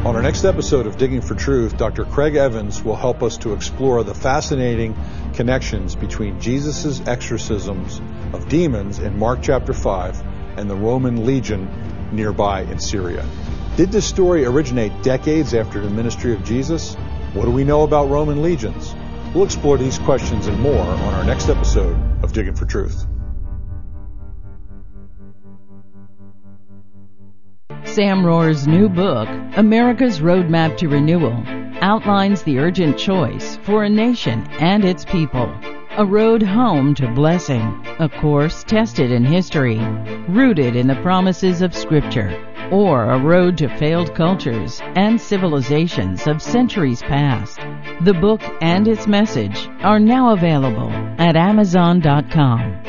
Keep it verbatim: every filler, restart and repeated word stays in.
On our next episode of Digging for Truth, Doctor Craig Evans will help us to explore the fascinating connections between Jesus' exorcisms of demons in Mark chapter five and the Roman legion nearby in Syria. Did this story originate decades after the ministry of Jesus? What do we know about Roman legions? We'll explore these questions and more on our next episode of Digging for Truth. Sam Rohr's new book, America's Roadmap to Renewal, outlines the urgent choice for a nation and its people. A road home to blessing, a course tested in history, rooted in the promises of Scripture, or a road to failed cultures and civilizations of centuries past. The book and its message are now available at amazon dot com.